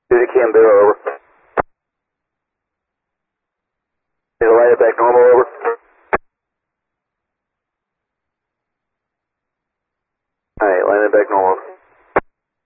Duty Canberra, over. Is it landed back normal, over? Alright, landed back normal.